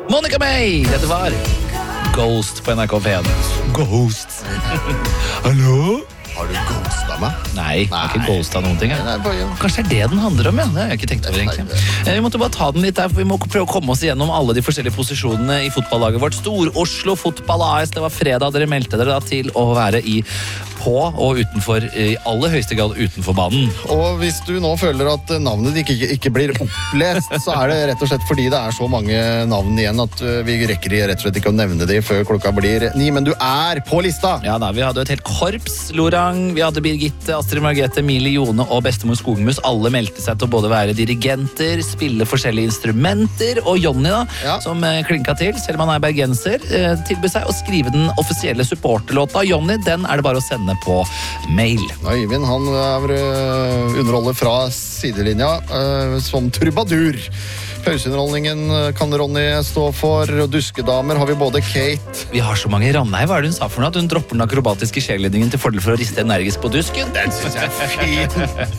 Monica May, dette var Ghost på NRK P1. Ghost. Hallo? Har du ghostet meg? Nei, jeg har ikke ghostet noen ting. Nei, bare... Kanskje det den handler om, ja. Det har jeg ikke tenkt over egentlig. Vi måtte bare ta den litt der, for vi må prøve å komme oss igjennom alle de forskjellige posisjonene i fotballaget vårt. Stor-Oslo Fotball AS, det var fredag, dere meldte dere da til å være på og utenfor, i aller høyeste grad utenfor banen. Og hvis du nå føler at navnet ditt ikke blir opplest, så er det rett og slett fordi det er så mange navn igjen at vi rekker rett og slett ikke å nevne de før klokka blir 9, men du er på lista! Ja da, vi hadde et helt korps, Lorang, vi hadde Birgitte, Astrid Margrethe, Mili Jone og bestemor Skogmus. Alle meldte seg til å både være dirigenter, spille forskjellige instrumenter, og Jonny da, som klinka til, selv om han er bergenser, tilbød seg å skrive den offisielle supporterlåta. Jonny, den er det bare å sende på mail. Øyvind, han underholder fra sidelinja som trubadur. Pauseunderholdningen kan Ronny stå for, og duskedamer har vi både Kate. Vi har så mange. Rannei, hva er det hun sa for noe? At hun dropper den akrobatiske skjellledningen til fordel for å riste energisk på dusken? Den synes jeg er fin.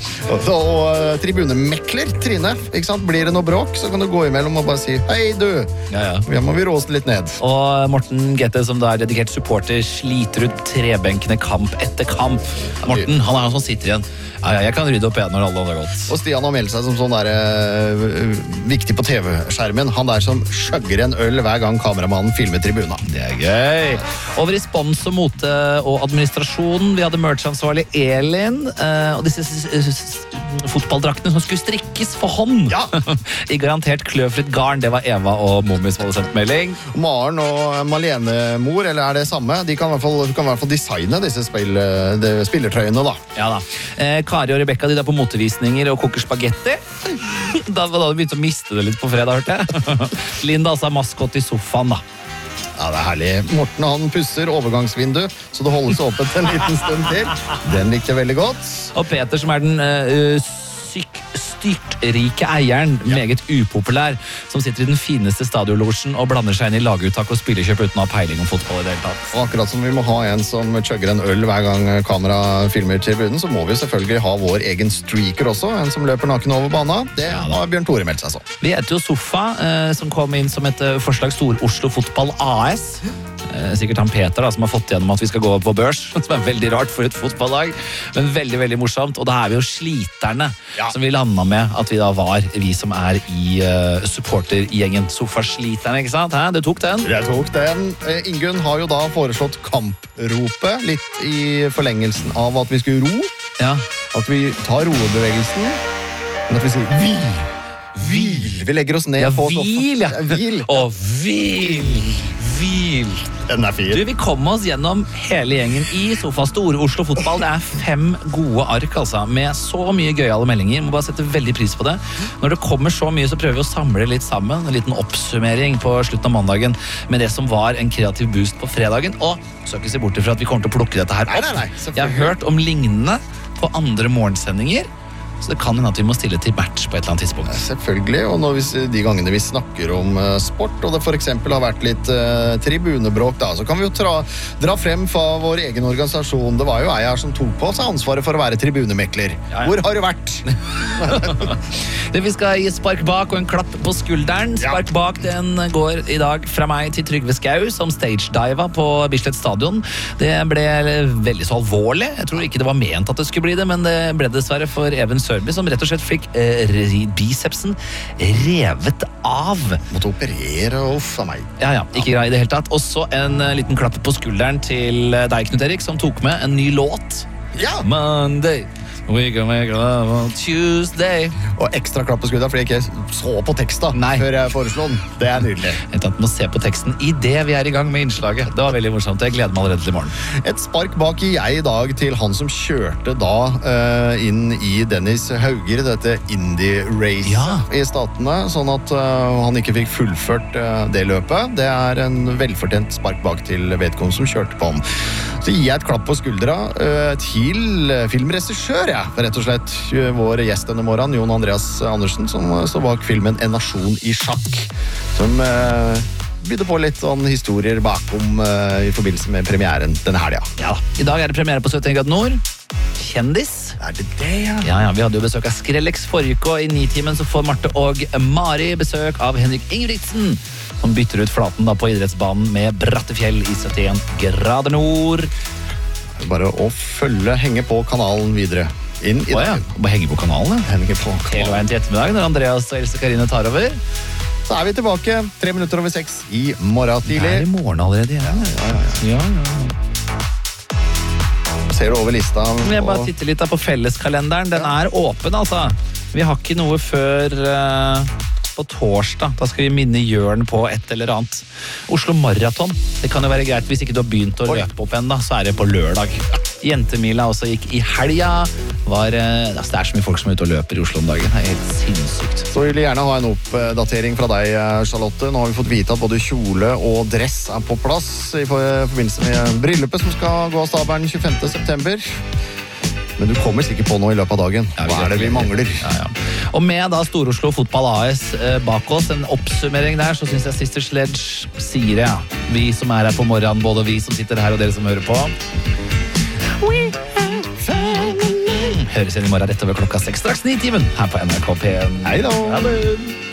Og tribunemekler, Trine, ikke sant? Blir det noe bråk, så kan du gå imellom og bare si hei du, ja må vi råse litt ned. Og Morten Gette, som da er dedikert supporter, sliter ut trebenkene kamp etter kamp. Morten, han er han som sitter igjen. Ja, jeg kan rydde opp igjen når alle har gått. Og Stian har meldt seg som sånn der viktig på TV-skjermen. Han der som skjøgger en øl hver gang kameramannen filmer tribuna. Det er gøy. Over i spons og mote og administrasjon. Vi hadde merch-ansvarlig Elin, og disse fotballdraktene som skulle strikkes for hånd. Ja. I garantert kløvfritt garn. Det var Eva og Mommi som hadde sendt melding. Maren og Malene-mor, eller er det samme? De kan i hvert fall designe disse spillertrøyene da. Ja da. Kari og Rebecca, de der på motevisninger og koker spagetti. Da hadde vi begynt å miste det litt på fredag, hørte jeg. Linda altså er maskott i sofaen da. Ja, det er herlig. Morten, han pusser overgangsvindu, så det holdes åpent en liten stund til. Den likte jeg veldig godt. Og Peter, som er den styrtrike eieren, meget upopulær, som sitter i den fineste stadiolosjen og blander seg inn i laguttak og spillekjøp uten å ha peiling om fotball i det hele tatt. Og akkurat som vi må ha en som chugger en øl hver gang kamera filmer tribunen, så må vi selvfølgelig ha vår egen streaker også, en som løper naken over banen. Det har Bjørn Tore meldt seg så. Vi heter jo Sofa, som kom inn som et forslag Stor-Oslo Fotball AS. Sikkert han Peter da, som har fått gjennom at vi skal gå på børs, som er veldig rart for et fotballag, men veldig, veldig morsomt. Og da er vi jo sliterne som vi landet med at vi da var vi som er i supportergjengen. Sofa-sliterne, ikke sant? Hæ? Du tok den? Jeg tok den. Ingunn har jo da foreslått kampropet, litt i forlengelsen av at vi skulle ro. Ja. At vi tar roebevegelsen, men at vi sier hvil. Hvil. Vi legger oss ned på hvil, ja. Hvil. Og hvil. Den er fin. Du, vi kom oss gjennom hele gjengen i Sofa Stor-Oslo Fotball. Det er 5 gode ark, altså, med så mye gøyale meldinger. Må bare sette veldig pris på det. Når det kommer så mye, så prøver vi å samle litt sammen. En liten oppsummering på slutten av mandagen med det som var en kreativ boost på fredagen. Og så ikke se bort ifra at vi kommer til å plukke dette her opp. Nei, jeg har hørt om lignende på andre morgensendinger. Så det kan hende at vi må stille til match på et eller annet tidspunkt. Selvfølgelig, og de gangene vi snakker om sport, og det for eksempel har vært litt tribunebråk, da, så kan vi jo dra frem fra vår egen organisasjon. Det var jo jeg her som tok på seg ansvaret for å være tribunemekler. Ja. Hvor har du vært? Vi skal gi spark bak og en klapp på skulderen. Spark bak, den går i dag fra meg til Trygve Skau, som stage-diva på Bislett Stadion. Det ble veldig så alvorlig. Jeg tror ikke det var ment at det skulle bli det, men det ble dessverre for Even Sørby, som rett og slett fikk bicepsen revet av. Måtte operere, av meg. Ja, ikke grei i det hele tatt. Også en liten klapp på skulderen til deg, Knut Erik, som tok med en ny låt. Ja! Monday, we can make love on Tuesday. Og ekstra klapp på skulderen, fordi jeg ikke så på teksten før jeg foreslo den. Det er nydelig. Jeg må se på teksten i det vi er i gang med innslaget. Det var veldig morsomt. Jeg gleder meg allerede til i morgen. Et spark bak i jeg i dag til han som kjørte da inn i Dennis Hauger, dette Indy-race i statene, sånn at han ikke fikk fullført det løpet. Det er en velfortjent spark bak til vedkommende som kjørte på han. Så gir jeg et klapp på skuldra til filmregissør, rett og slett. Vår gjest denne morgenen, Jon Andreas Andersen, som står bak filmen En nasjon i sjakk, som bydde på litt sånn historier bakom i forbindelse med premieren denne helga. Ja, i dag er det premiere på 71 grader nord. Kjendis. Er det det, Ja, vi hadde jo besøk av Skrellex forrige uke, og i 9-timen så får Marte og Mari besøk av Henrik Ingebrigtsen, som bytter ut flaten da på idrettsbanen med bratte fjell i 71 grader nord. Bare å henge på kanalen videre. Inn i dagen. Bare henge på kanalen, Henge på Hele kanalen. veien til ettermiddag når Andreas og Else Karine tar over. Så vi tilbake 3 minutter over 6 i morgen tidlig. Det i morgen allerede igjen. Ja. Ser du over lista? Jeg bare titter litt på felleskalenderen. Den er åpen, altså. Vi har ikke noe før på torsdag. Da skal vi minne Jørn på et eller annet. Oslo Marathon. Det kan jo være greit hvis ikke du har begynt å løpe opp enda, så det på lørdag. Jentemila også gikk i helga. Det er så mye folk som er ute og løper i Oslo om dagen. Det er helt sinnssykt. Så vil jeg gjerne ha en oppdatering fra deg, Charlotte. Nå har vi fått vite at både kjole og dress er på plass i forbindelse med bryllupet som skal gå av stabelen 25. september. Men du kommer sikkert på noe i løpet av dagen. Hva er det vi mangler? Ja. Og med da Stor-Oslo Fotball AS bak oss, en oppsummering der, så synes jeg Sister Sledge sier det. Vi som er her på morgenen, både vi som sitter her og dere som hører på. Høres igjen i morgen rett over klokka 6, straks 9-timen her på NRK P1. Hei da! Ha det!